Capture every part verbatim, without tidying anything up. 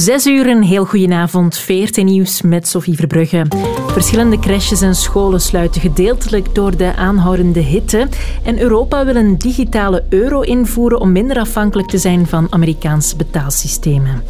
Zes uur, een heel goedenavond. V R T Nieuws met Sophie Verbrugge. Verschillende crèches en scholen sluiten gedeeltelijk door de aanhoudende hitte. En Europa wil een digitale euro invoeren om minder afhankelijk te zijn van Amerikaanse betaalsystemen.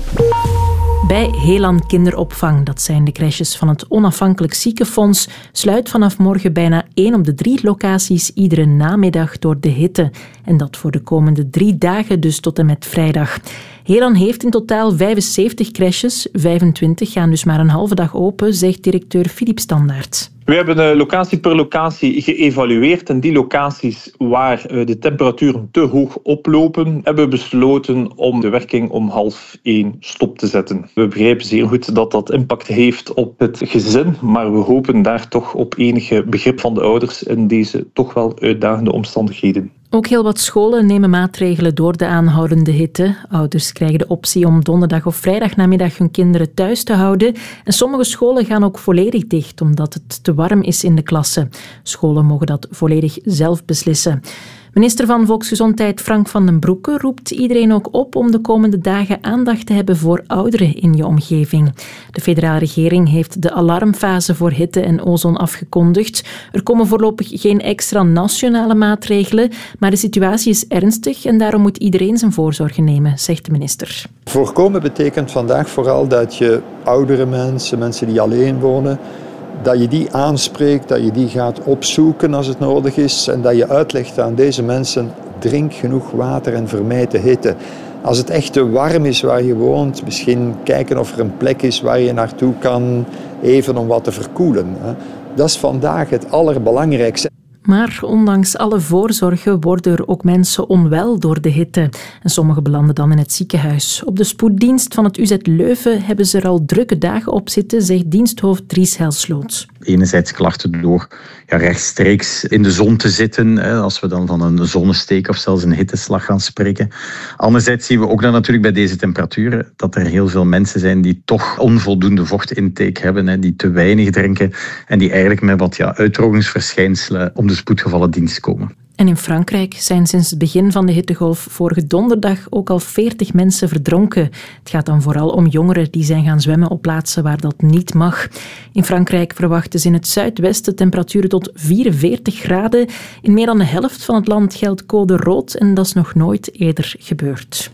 Bij Helan Kinderopvang, dat zijn de crèches van het Onafhankelijk Ziekenfonds, sluit vanaf morgen bijna één op de drie locaties iedere namiddag door de hitte. En dat voor de komende drie dagen, dus tot en met vrijdag. Helan heeft in totaal vijfenzeventig crèches, vijfentwintig gaan dus maar een halve dag open, zegt directeur Philippe Standaert. We hebben locatie per locatie geëvalueerd en die locaties waar de temperaturen te hoog oplopen, hebben we besloten om de werking om half één stop te zetten. We begrijpen zeer goed dat dat impact heeft op het gezin, maar we hopen daar toch op enige begrip van de ouders in deze toch wel uitdagende omstandigheden. Ook heel wat scholen nemen maatregelen door de aanhoudende hitte. Ouders krijgen de optie om donderdag of vrijdagnamiddag hun kinderen thuis te houden. En sommige scholen gaan ook volledig dicht, omdat het te warm is in de klassen. Scholen mogen dat volledig zelf beslissen. Minister van Volksgezondheid Frank van den Broeke roept iedereen ook op om de komende dagen aandacht te hebben voor ouderen in je omgeving. De federale regering heeft de alarmfase voor hitte en ozon afgekondigd. Er komen voorlopig geen extra nationale maatregelen, maar de situatie is ernstig en daarom moet iedereen zijn voorzorgen nemen, zegt de minister. Voorkomen betekent vandaag vooral dat je oudere mensen, mensen die alleen wonen, dat je die aanspreekt, dat je die gaat opzoeken als het nodig is en dat je uitlegt aan deze mensen, drink genoeg water en vermijd de hitte. Als het echt te warm is waar je woont, misschien kijken of er een plek is waar je naartoe kan, even om wat te verkoelen. Dat is vandaag het allerbelangrijkste. Maar ondanks alle voorzorgen worden er ook mensen onwel door de hitte. En sommigen belanden dan in het ziekenhuis. Op de spoeddienst van het U Z Leuven hebben ze er al drukke dagen op zitten, zegt diensthoofd Dries Helsloot. Enerzijds klachten door ja, rechtstreeks in de zon te zitten, hè, als we dan van een zonnesteek of zelfs een hitteslag gaan spreken. Anderzijds zien we ook dan natuurlijk bij deze temperaturen dat er heel veel mensen zijn die toch onvoldoende vochtintake hebben, hè, die te weinig drinken en die eigenlijk met wat ja, uitdrogingsverschijnselen om de spoedgevallendienst komen. En in Frankrijk zijn sinds het begin van de hittegolf vorige donderdag ook al veertig mensen verdronken. Het gaat dan vooral om jongeren die zijn gaan zwemmen op plaatsen waar dat niet mag. In Frankrijk verwachten ze in het zuidwesten temperaturen tot vierenveertig graden. In meer dan de helft van het land geldt code rood en dat is nog nooit eerder gebeurd.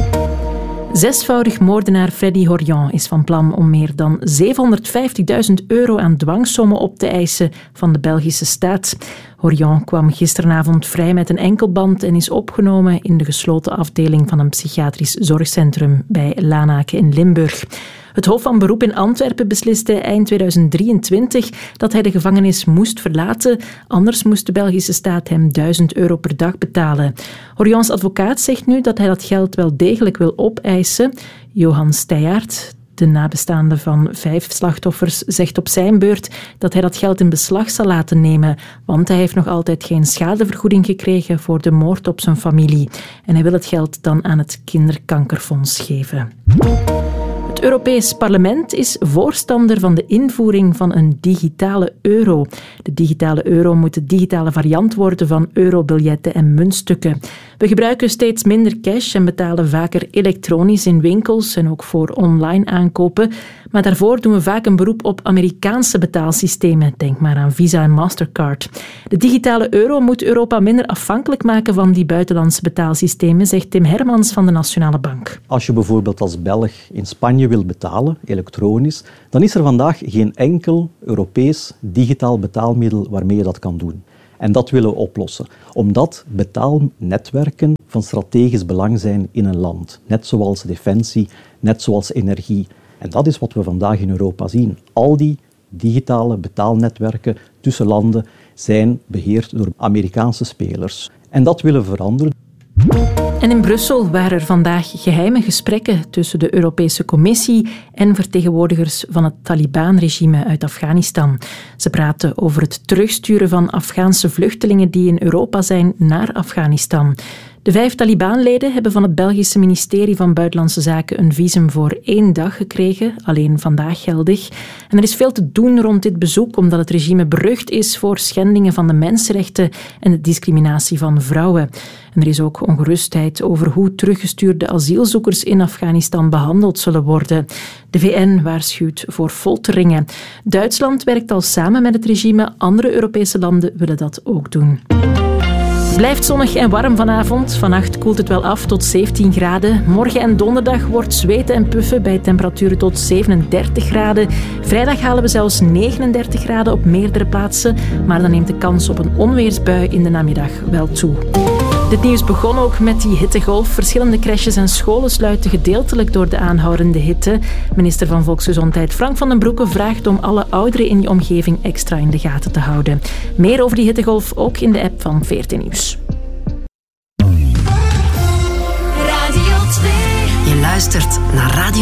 Zesvoudig moordenaar Freddy Horion is van plan om meer dan zevenhonderdvijftigduizend euro aan dwangsommen op te eisen van de Belgische staat. Horion kwam gisteravond vrij met een enkelband en is opgenomen in de gesloten afdeling van een psychiatrisch zorgcentrum bij Lanaken in Limburg. Het Hof van Beroep in Antwerpen besliste eind tweeduizend drieëntwintig dat hij de gevangenis moest verlaten, anders moest de Belgische staat hem duizend euro per dag betalen. Horions advocaat zegt nu dat hij dat geld wel degelijk wil opeisen. Johan Steyaert, de nabestaande van vijf slachtoffers, zegt op zijn beurt dat hij dat geld in beslag zal laten nemen, want hij heeft nog altijd geen schadevergoeding gekregen voor de moord op zijn familie. En hij wil het geld dan aan het Kinderkankerfonds geven. Het Europees Parlement is voorstander van de invoering van een digitale euro. De digitale euro moet de digitale variant worden van eurobiljetten en muntstukken. We gebruiken steeds minder cash en betalen vaker elektronisch in winkels en ook voor online aankopen. Maar daarvoor doen we vaak een beroep op Amerikaanse betaalsystemen. Denk maar aan Visa en Mastercard. De digitale euro moet Europa minder afhankelijk maken van die buitenlandse betaalsystemen, zegt Tim Hermans van de Nationale Bank. Als je bijvoorbeeld als Belg in Spanje wil betalen, elektronisch, dan is er vandaag geen enkel Europees digitaal betaalmiddel waarmee je dat kan doen. En dat willen we oplossen, omdat betaalnetwerken van strategisch belang zijn in een land. Net zoals defensie, net zoals energie. En dat is wat we vandaag in Europa zien. Al die digitale betaalnetwerken tussen landen zijn beheerd door Amerikaanse spelers. En dat willen we veranderen. En in Brussel waren er vandaag geheime gesprekken tussen de Europese Commissie en vertegenwoordigers van het Taliban-regime uit Afghanistan. Ze praten over het terugsturen van Afghaanse vluchtelingen die in Europa zijn naar Afghanistan. De De vijf Taliban-leden hebben van het Belgische ministerie van Buitenlandse Zaken een visum voor één dag gekregen, alleen vandaag geldig. En er is veel te doen rond dit bezoek, omdat het regime berucht is voor schendingen van de mensenrechten en de discriminatie van vrouwen. En er is ook ongerustheid over hoe teruggestuurde asielzoekers in Afghanistan behandeld zullen worden. De V N waarschuwt voor folteringen. Duitsland werkt al samen met het regime. Andere Europese landen willen dat ook doen. Het blijft zonnig en warm vanavond. Vannacht koelt het wel af tot zeventien graden. Morgen en donderdag wordt zweten en puffen bij temperaturen tot zevenendertig graden. Vrijdag halen we zelfs negenendertig graden op meerdere plaatsen. Maar dan neemt de kans op een onweersbui in de namiddag wel toe. Dit nieuws begon ook met die hittegolf. Verschillende crèches en scholen sluiten gedeeltelijk door de aanhoudende hitte. Minister van Volksgezondheid Frank van den Broeke vraagt om alle ouderen in je omgeving extra in de gaten te houden. Meer over die hittegolf ook in de app van V R T Nieuws. Radio twee. Je luistert naar Radio